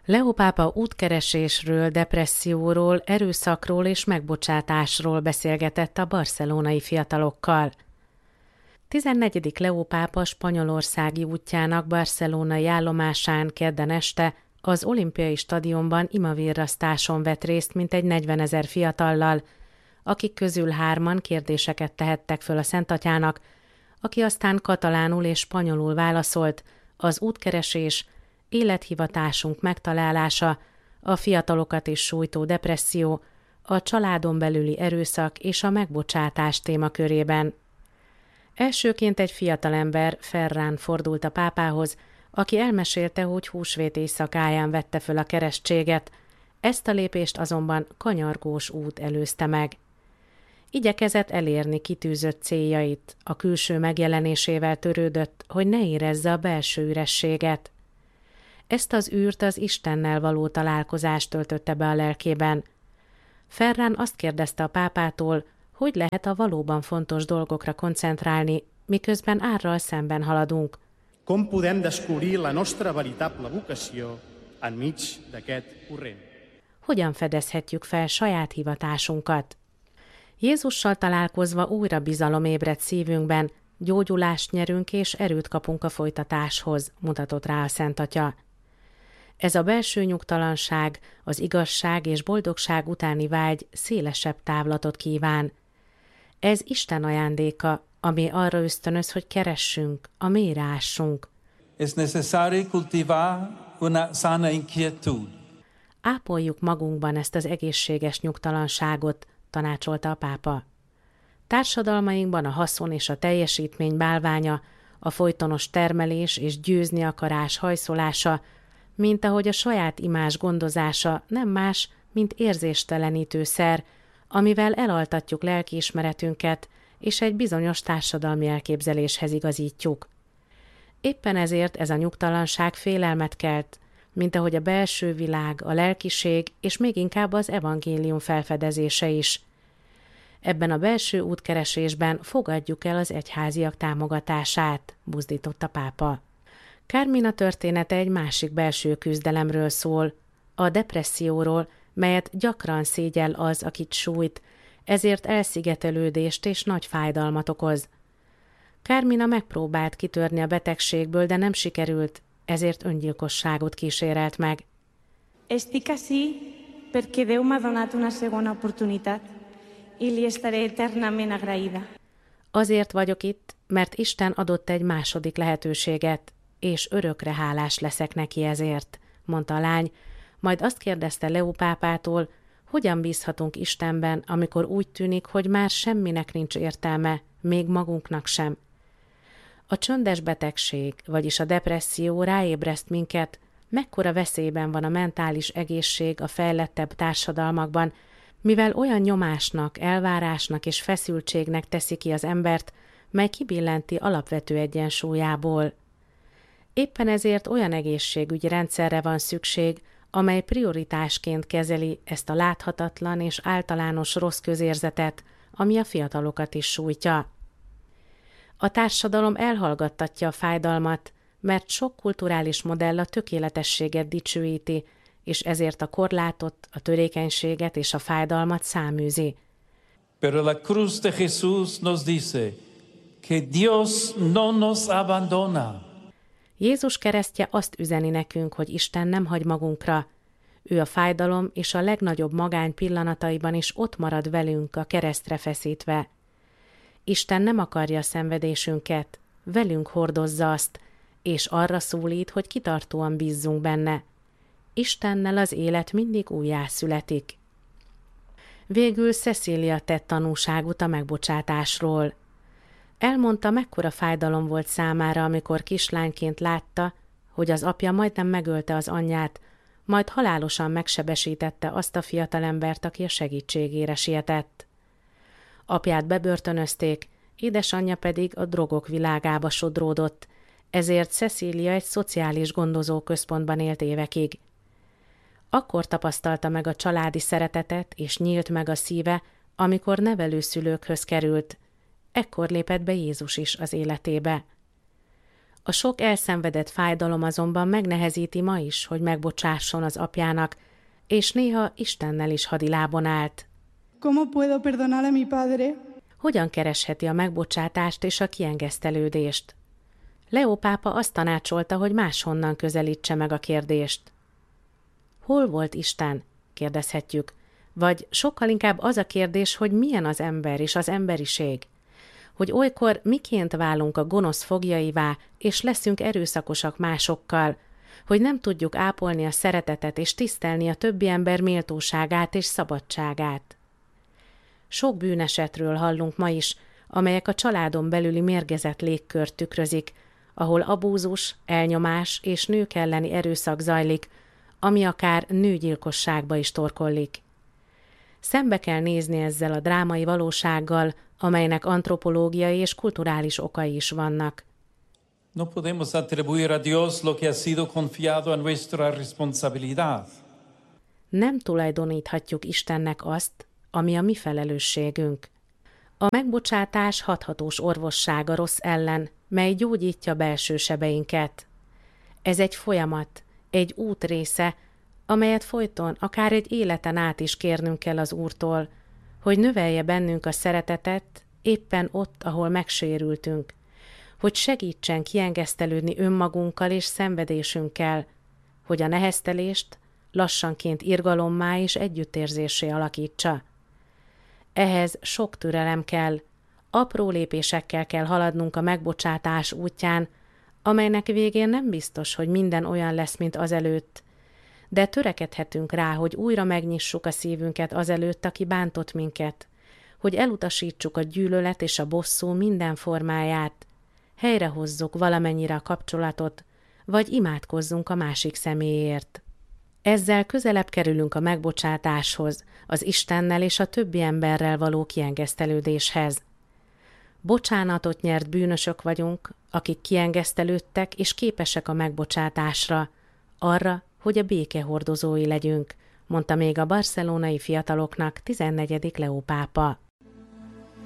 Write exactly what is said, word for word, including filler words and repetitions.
Leó pápa útkeresésről, depresszióról, erőszakról és megbocsátásról beszélgetett a barcelonai fiatalokkal. tizennegyedik Leó pápa spanyolországi útjának barcelonai állomásán kedden este az olimpiai stadionban imavirrasztáson vett részt mintegy negyvenezer fiatallal, akik közül hárman kérdéseket tehettek föl a Szentatyának, aki aztán katalánul és spanyolul válaszolt: az útkeresés, élethivatásunk megtalálása, a fiatalokat is sújtó depresszió, a családon belüli erőszak és a megbocsátás témakörében. Elsőként egy fiatalember, Ferran fordult a pápához, aki elmesélte, hogy húsvét éjszakáján vette föl a keresztséget, ezt a lépést azonban kanyargós út előzte meg. Igyekezett elérni kitűzött céljait, a külső megjelenésével törődött, hogy ne érezze a belső ürességet. Ezt az űrt az Istennel való találkozást töltötte be a lelkében. Ferran azt kérdezte a pápától, hogy lehet a valóban fontos dolgokra koncentrálni, miközben árral szemben haladunk. Com podem descobrir la nostra veritable vocació enmig d'aquest corrent? Hogyan fedezhetjük fel saját hivatásunkat? Jézussal találkozva újra bizalom ébred szívünkben, gyógyulást nyerünk és erőt kapunk a folytatáshoz, mutatott rá a Szentatya. Ez a belső nyugtalanság, az igazság és boldogság utáni vágy szélesebb távlatot kíván. Ez Isten ajándéka, ami arra ösztönöz, hogy keressünk, a mélyre ássunk. Es necesario cultivar una sana inquietud. Ápoljuk magunkban ezt az egészséges nyugtalanságot, tanácsolta a pápa. Társadalmainkban a haszon és a teljesítmény bálványa, a folytonos termelés és győzni akarás hajszolása, mint ahogy a saját imázs gondozása nem más, mint érzéstelenítő szer, amivel elaltatjuk lelkiismeretünket, és egy bizonyos társadalmi elképzeléshez igazítjuk. Éppen ezért ez a nyugtalanság félelmet kelt, mint ahogy a belső világ, a lelkiség és még inkább az evangélium felfedezése is. Ebben a belső útkeresésben fogadjuk el az egyháziak támogatását, buzdított a pápa. Carmina története egy másik belső küzdelemről szól, a depresszióról, melyet gyakran szégyell az, akit sújt, ezért elszigetelődést és nagy fájdalmat okoz. Carmina megpróbált kitörni a betegségből, de nem sikerült, ezért öngyilkosságot kísérelt meg. Estic ací perquè Déu m'ha donat una segona oportunitat i li estaré eternament agraïda. Azért vagyok itt, mert Isten adott egy második lehetőséget, és örökre hálás leszek neki ezért, mondta a lány, majd azt kérdezte Leó pápától, hogyan bízhatunk Istenben, amikor úgy tűnik, hogy már semminek nincs értelme, még magunknak sem. A csöndes betegség, vagyis a depresszió ráébreszt minket, mekkora veszélyben van a mentális egészség a fejlettebb társadalmakban, mivel olyan nyomásnak, elvárásnak és feszültségnek teszi ki az embert, mely kibillenti alapvető egyensúlyából. Éppen ezért olyan egészségügyi rendszerre van szükség, amely prioritásként kezeli ezt a láthatatlan és általános rossz közérzetet, ami a fiatalokat is sújtja. A társadalom elhallgattatja a fájdalmat, mert sok kulturális modell a tökéletességet dicsőíti, és ezért a korlátot, a törékenységet és a fájdalmat száműzi. Pero la cruz de Jesús nos dice que Dios no nos abandona. Jézus keresztje azt üzeni nekünk, hogy Isten nem hagy magunkra. Ő a fájdalom és a legnagyobb magány pillanataiban is ott marad velünk a keresztre feszítve. Isten nem akarja a szenvedésünket, velünk hordozza azt, és arra szólít, hogy kitartóan bízzunk benne. Istennel az élet mindig újjászületik. Végül Cecilia tett tanúságot a megbocsátásról. Elmondta, mekkora fájdalom volt számára, amikor kislányként látta, hogy az apja majdnem megölte az anyját, majd halálosan megsebesítette azt a fiatalembert, aki a segítségére sietett. Apját bebörtönözték, édesanyja pedig a drogok világába sodródott, ezért Cecilia egy szociális gondozóközpontban élt évekig. Akkor tapasztalta meg a családi szeretetet, és nyílt meg a szíve, amikor nevelőszülőkhöz került. Ekkor lépett be Jézus is az életébe. A sok elszenvedett fájdalom azonban megnehezíti ma is, hogy megbocsásson az apjának, és néha Istennel is hadilábon állt. ¿Cómo puedo perdonar a mi padre? Hogyan keresheti a megbocsátást és a kiengesztelődést? Leó pápa azt tanácsolta, hogy máshonnan közelítse meg a kérdést. Hol volt Isten? Kérdezhetjük. Vagy sokkal inkább az a kérdés, hogy milyen az ember és az emberiség. Hogy olykor miként válunk a gonosz fogjaivá, és leszünk erőszakosak másokkal, hogy nem tudjuk ápolni a szeretetet és tisztelni a többi ember méltóságát és szabadságát. Sok bűnesetről hallunk ma is, amelyek a családon belüli mérgezett légkört tükrözik, ahol abúzus, elnyomás és nők elleni erőszak zajlik, ami akár nőgyilkosságba is torkollik. Szembe kell nézni ezzel a drámai valósággal, amelynek antropológiai és kulturális okai is vannak. No podemos atribuir a Dios lo que ha sido confiado a nuestra responsabilidad. Nem tulajdoníthatjuk Istennek azt, ami a mi felelősségünk. A megbocsátás hathatós orvosság a rossz ellen, mely gyógyítja belső sebeinket. Ez egy folyamat, egy út része, amelyet folyton, akár egy életen át is kérnünk kell az Úrtól, hogy növelje bennünk a szeretetet éppen ott, ahol megsérültünk, hogy segítsen kiengesztelődni önmagunkkal és szenvedésünkkel, hogy a neheztelést lassanként irgalommá és együttérzéssé alakítsa. Ehhez sok türelem kell, apró lépésekkel kell haladnunk a megbocsátás útján, amelynek végén nem biztos, hogy minden olyan lesz, mint azelőtt, de törekedhetünk rá, hogy újra megnyissuk a szívünket azelőtt, aki bántott minket, hogy elutasítsuk a gyűlölet és a bosszú minden formáját, helyrehozzuk valamennyire a kapcsolatot, vagy imádkozzunk a másik személyért. Ezzel közelebb kerülünk a megbocsátáshoz, az Istennel és a többi emberrel való kiengesztelődéshez. Bocsánatot nyert bűnösök vagyunk, akik kiengesztelődtek és képesek a megbocsátásra, arra, hogy a béke hordozói legyünk, mondta még a barcelonai fiataloknak tizennegyedik Leó pápa.